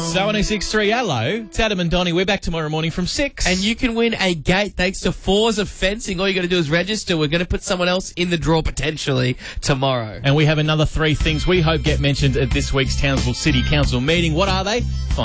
763, hello. It's Adam and Donnie. We're back tomorrow morning from 6. And you can win a gate thanks to Forza Fencing. All you got to do is register. We're going to put someone else in the draw potentially tomorrow. And we have another 3 things we hope get mentioned at this week's Townsville City Council meeting. What are they? Find